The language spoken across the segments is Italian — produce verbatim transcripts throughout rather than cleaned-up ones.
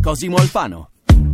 Cosimo Alfano.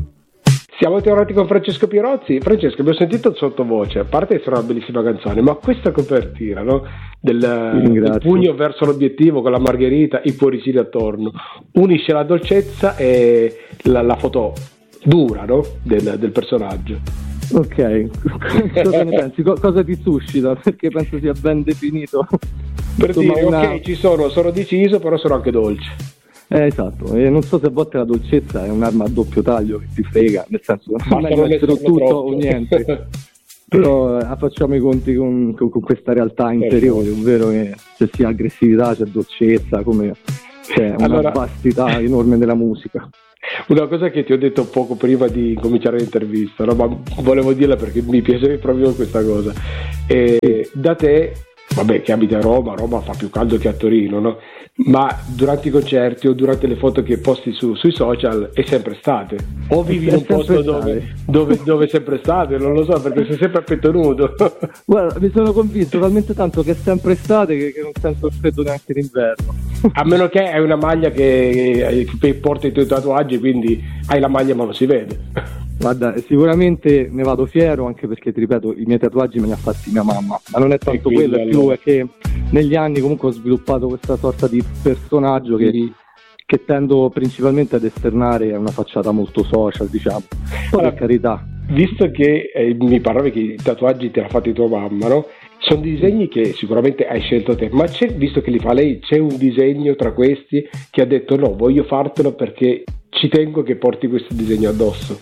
Siamo tornati con Francesco Pirozzi. Francesco, abbiamo sentito il sottovoce, a parte essere una bellissima canzone, ma questa copertina, no? del, del pugno verso l'obiettivo con la margherita, i cuoricini attorno, unisce la dolcezza e la, la foto dura, no? del, del personaggio. Ok, cosa ne pensi? Co- cosa ti suscita? Perché penso sia ben definito. Per Insomma, dire, una... ok, ci sono, sono deciso, però sono anche dolce. Eh, esatto, e non so se a volte la dolcezza è un'arma a doppio taglio che ti frega, nel senso non è meglio essere tutto troppo. O niente. Però eh, facciamo i conti con, con, con questa realtà interiore, ovvero che se sia aggressività, c'è dolcezza, come c'è una allora... vastità enorme della musica. Una cosa che ti ho detto poco prima di cominciare l'intervista, no? Ma volevo dirla perché mi piace proprio questa cosa. E da te, vabbè, che abiti a Roma, Roma fa più caldo che a Torino, no? Ma durante i concerti o durante le foto che posti su, sui social è sempre estate, o vivi in un posto dove, dove, dove è sempre estate, non lo so, perché sei sempre a petto nudo. Guarda, mi sono convinto talmente tanto che è sempre estate che, che non sento il freddo neanche d'inverno. A meno che hai una maglia che, che porta i tuoi tatuaggi, quindi hai la maglia ma non si vede. Guarda, sicuramente ne vado fiero, anche perché ti ripeto, i miei tatuaggi me li ha fatti mia mamma, ma non è tanto quello, è più allora... è che negli anni comunque ho sviluppato questa sorta di personaggio che, mm. che tendo principalmente ad esternare una facciata molto social, diciamo. Poi allora, per carità. Visto che eh, mi parlavi che i tatuaggi te l'ha fatti tua mamma, no? Sono disegni che sicuramente hai scelto te, ma c'è, visto che li fa lei, c'è un disegno tra questi che ha detto no, voglio fartelo perché ci tengo che porti questo disegno addosso?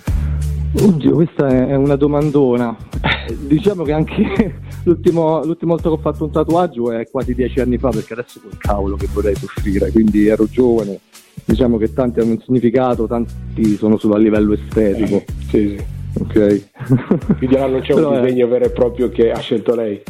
Oddio, questa è una domandona. Diciamo che anche l'ultimo, l'ultima volta che ho fatto un tatuaggio è quasi dieci anni fa, perché adesso col cavolo che vorrei soffrire, quindi ero giovane. Diciamo che tanti hanno un significato, tanti sono solo a livello estetico. Eh, sì, sì. Ok. Quindi là non c'è un disegno è... vero e proprio che ha scelto lei?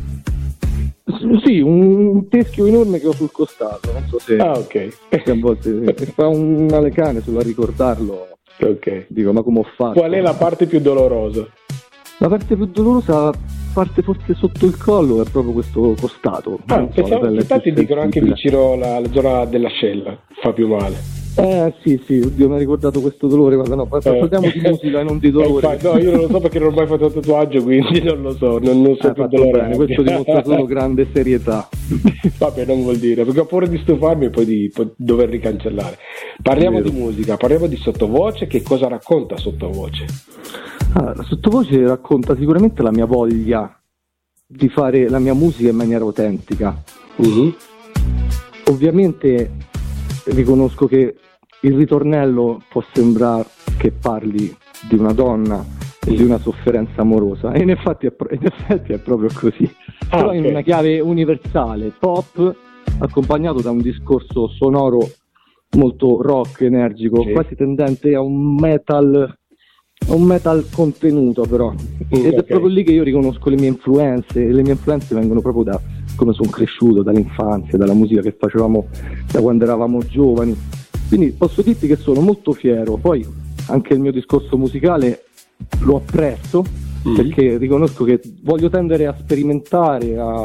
Sì, un teschio enorme che ho sul costato, non so se, ah, okay. se a volte fa un male cane solo a ricordarlo. Ok. Dico, ma come ho fatto? Qual è la parte più dolorosa? La parte più dolorosa, parte forse sotto il collo, è proprio questo costato. Ah, pensavo, infatti dicono anche vicino alla zona dell'ascella, fa più male. Eh sì, sì, oddio, mi ha ricordato questo dolore, guarda, no, parliamo eh. di musica e non di dolore. Eh, no, io non lo so perché non ho mai fatto tatuaggio, quindi non lo so, non, non so eh, più dolore. Bene, questo dimostra solo grande serietà. Vabbè, non vuol dire, perché ho paura di stufarmi e poi di poi dover ricancellare. Parliamo di musica, parliamo di sottovoce, che cosa racconta sottovoce? Allora, la sottovoce racconta sicuramente la mia voglia di fare la mia musica in maniera autentica. Uh-huh. Ovviamente riconosco che il ritornello può sembrare che parli di una donna e di una sofferenza amorosa, e in effetti è, pro- in effetti è proprio così, ah, però okay. In una chiave universale, pop, accompagnato da un discorso sonoro molto rock, energico, sì. Quasi tendente a un metal un metal contenuto, però mm, ed okay. È proprio lì che io riconosco le mie influenze, e le mie influenze vengono proprio da come sono cresciuto, dall'infanzia, dalla musica che facevamo da quando eravamo giovani. Quindi posso dirti che sono molto fiero. Poi anche il mio discorso musicale lo apprezzo, mm. perché riconosco che voglio tendere a sperimentare, a,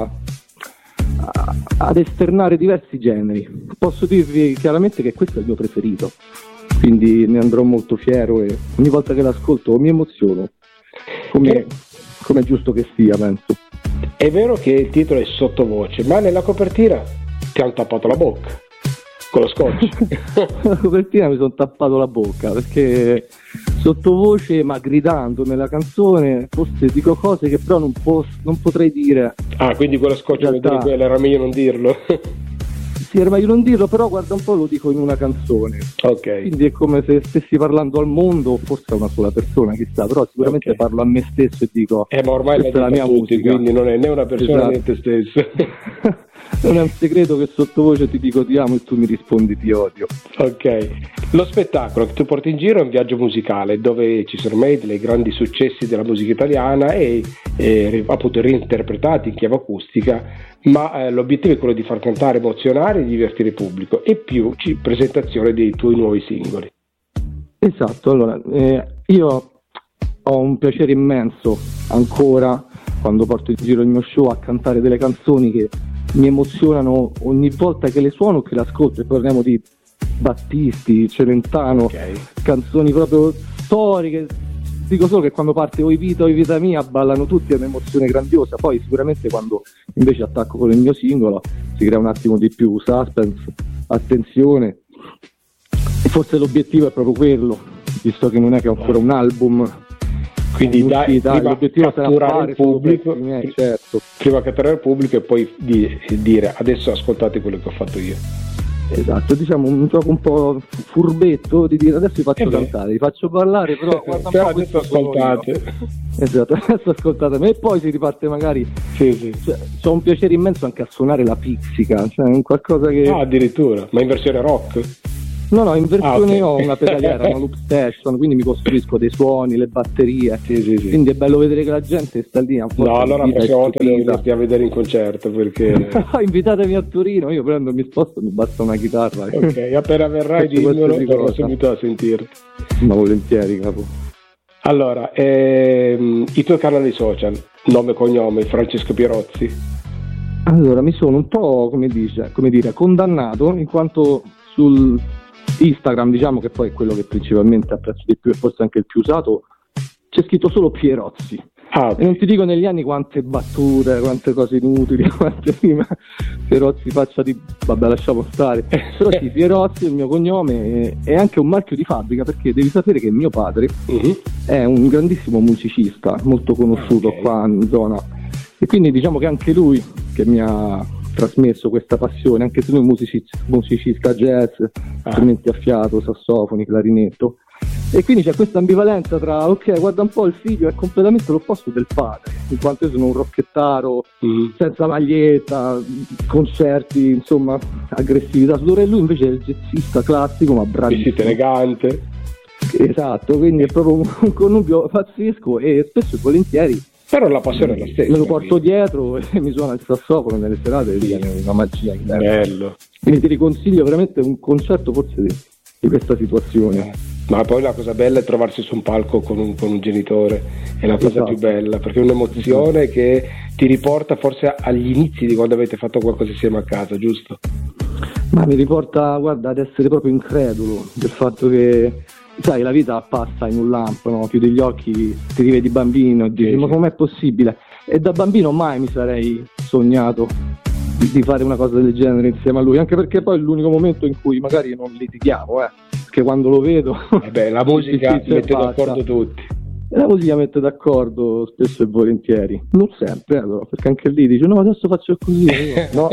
a, ad esternare diversi generi. Posso dirvi chiaramente che questo è il mio preferito, quindi ne andrò molto fiero e ogni volta che l'ascolto mi emoziono, come, come è giusto che sia, penso. È vero che il titolo è sottovoce, ma nella copertina ti hanno tappato la bocca con lo scotch. La copertina mi sono tappato la bocca perché sottovoce, ma gridando nella canzone, forse dico cose che però non, posso, non potrei dire. Ah, quindi quello scotch realtà... quello era meglio non dirlo. Sì, era meglio non dirlo, però guarda un po' lo dico in una canzone. Ok. Quindi è come se stessi parlando al mondo, forse a una sola persona, chissà, però sicuramente okay. Parlo a me stesso e dico eh, ma ormai questa è la mia tutti, musica, quindi non è né una persona, esatto, né te stesso. Non è un segreto che sottovoce ti dico ti amo e tu mi rispondi ti odio. Ok. Lo spettacolo che tu porti in giro è un viaggio musicale dove ci sono made i grandi successi della musica italiana e, e appunto reinterpretati in chiave acustica, ma eh, l'obiettivo è quello di far cantare, emozionare e divertire il pubblico, e più ci, presentazione dei tuoi nuovi singoli. Esatto, allora eh, io ho un piacere immenso ancora quando porto in giro il mio show a cantare delle canzoni che mi emozionano ogni volta che le suono, che le ascolto, e parliamo di Battisti, Celentano, okay. Canzoni proprio storiche. Dico solo che quando parte Oi Vita, Oi Vita Mia ballano tutti, è un'emozione grandiosa. Poi sicuramente quando invece attacco con il mio singolo si crea un attimo di più suspense, attenzione, e forse l'obiettivo è proprio quello, visto che non è che ho ancora un album. Quindi dai, prima l'obiettivo sarà fare il pubblico, miei, certo. prima catturare il pubblico e poi di, dire adesso ascoltate quello che ho fatto io. Esatto, diciamo un gioco un po' furbetto di dire adesso vi faccio eh cantare, vi faccio parlare, però guarda un po' adesso ascoltate. Esatto, adesso ascoltatemi e poi si riparte magari. Sì, sì. Cioè, c'ho un piacere immenso anche a suonare la pizzica, cioè un qualcosa che. Ah, addirittura, ma in versione rock? No, no, in versione ah, okay. ho una pedaliera, una loop station, quindi mi costruisco dei suoni, le batterie. Sì, sì, sì. Quindi è bello vedere che la gente sta lì. No, allora la prossima volta devo venirti a vedere in concerto perché. Invitatemi a Torino, io prendo, mi sposto, mi basta una chitarra. Ok, appena verrai dimmelo, sono subito a sentirti. Ma volentieri, capo. Allora, ehm, i tuoi canali social, nome e cognome, Francesco Pierozzi. Allora, mi sono un po', come dice, come dire, condannato in quanto sul Instagram, diciamo che poi è quello che principalmente apprezzo di più e forse anche il più usato, c'è scritto solo Pierozzi. Ah, okay. E non ti dico negli anni quante battute, quante cose inutili, quante prima Pierozzi faccia di. Vabbè, lasciamo stare. Però sì, Pierozzi è il mio cognome, è anche un marchio di fabbrica, perché devi sapere che mio padre uh-huh. è un grandissimo musicista, molto conosciuto okay. qua in zona. E quindi diciamo che anche lui che mi ha trasmesso questa passione, anche se lui è musicista, musicista jazz, ah. strumenti a fiato, sassofoni, clarinetto, e quindi c'è questa ambivalenza tra ok, guarda un po', il figlio è completamente l'opposto del padre, in quanto io sono un rocchettaro mm. senza maglietta, concerti, insomma, aggressività sudore, e lui invece è il jazzista classico ma bravissimo, vestito elegante. Esatto, quindi è proprio un connubio pazzesco e spesso e volentieri. Però la passione è la stessa. Me lo porto quindi dietro e mi suona il sassofono nelle serate, sì. È una magia. Bello. Quindi ti riconsiglio veramente un concerto forse di, di questa situazione. Eh. Ma poi la cosa bella è trovarsi su un palco con un, con un genitore, è la cosa esatto. più bella, perché è un'emozione esatto. che ti riporta forse agli inizi di quando avete fatto qualcosa insieme a casa, giusto? Ma mi riporta, guarda, ad essere proprio incredulo del fatto che sai, la vita passa in un lampo, no? Chiudi gli occhi, ti rivedi bambino e dici sì, ma com'è possibile? E da bambino mai mi sarei sognato di, di fare una cosa del genere insieme a lui, anche perché poi è l'unico momento in cui magari non litighiamo, eh, perché quando lo vedo eh beh, la musica mette d'accordo tutti. La musica mette d'accordo spesso e volentieri, non sempre, allora, perché anche lì dice no, adesso faccio così, no,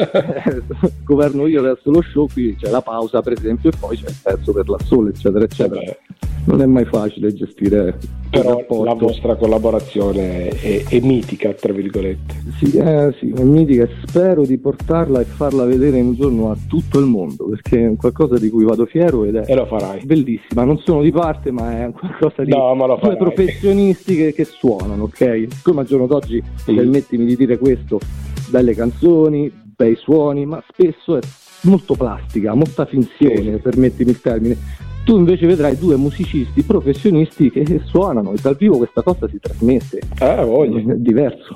governo io adesso lo show, qui c'è la pausa per esempio e poi c'è il pezzo per l'assolo eccetera eccetera. Vabbè. Non è mai facile gestire, però la vostra collaborazione è, è mitica, tra virgolette. Sì, eh, sì, è mitica e spero di portarla e farla vedere un giorno a tutto il mondo, perché è qualcosa di cui vado fiero ed è e lo farai. Bellissima, non sono di parte ma è qualcosa di no, ma lo due professionisti che, che suonano, ok? Come al giorno d'oggi, sì. Permettimi di dire questo, belle canzoni, bei suoni, ma spesso è molto plastica, molta finzione, sì. Permettimi il termine. Tu invece vedrai due musicisti professionisti che suonano e dal vivo questa cosa si trasmette. Ah, voglio. È diverso.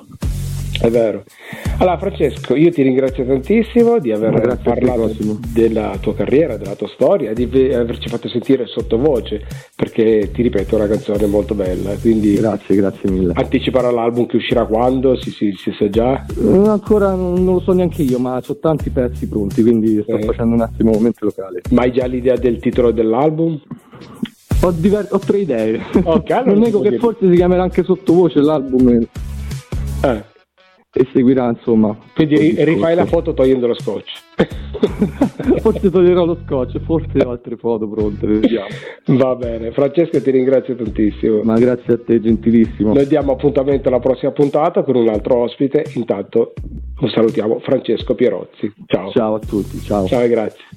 È vero. Allora Francesco, io ti ringrazio tantissimo di aver parlato della tua carriera, della tua storia, di averci fatto sentire sottovoce, perché ti ripeto è una canzone molto bella, quindi grazie, grazie mille. Anticiperò l'album che uscirà quando? Si, si, si sa già? Eh, ancora non, non lo so neanche io, ma ho tanti pezzi pronti, quindi sto eh. facendo un attimo un momento locale. Ma hai già l'idea del titolo dell'album? Ho, diver- ho tre idee. Okay, non nego che dire. Forse si chiamerà anche sottovoce l'album. Eh. E seguirà insomma. Quindi rifai la foto togliendo lo scotch. Forse toglierò lo scotch, forse ho altre foto pronte, vediamo. Va bene, Francesco ti ringrazio tantissimo. Ma grazie a te, gentilissimo. Noi diamo appuntamento alla prossima puntata con un altro ospite. Intanto lo salutiamo, Francesco Pierozzi. Ciao. Ciao a tutti, ciao. Ciao e grazie.